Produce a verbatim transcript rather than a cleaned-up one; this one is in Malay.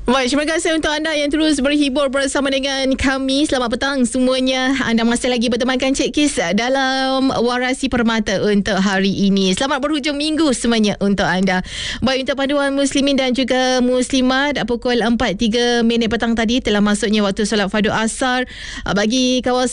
Baik, terima kasih untuk anda yang terus berhibur bersama dengan kami. Selamat petang semuanya. Anda masih lagi bertemankan Cik Kis dalam Warasi Permata untuk hari ini. Selamat berhujung minggu semuanya untuk anda. Baik, untuk panduan muslimin dan juga muslimat, pukul empat tiga minit petang tadi telah masuknya waktu solat fardu asar bagi kawasan